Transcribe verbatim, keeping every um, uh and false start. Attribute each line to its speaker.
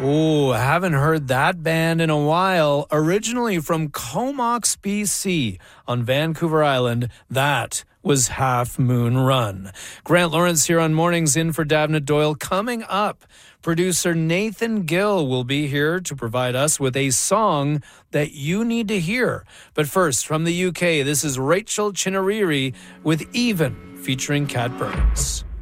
Speaker 1: Oh, haven't heard that band in a while. Originally from Comox, B C, on Vancouver Island, that was Half Moon Run. Grant Lawrence here on Mornings In for Davna Doyle. Coming up, producer Nathan Gill will be here to provide us with a song that you need to hear. But first, from the U K, this is Rachel Chinariri with Even, featuring Cat Burns.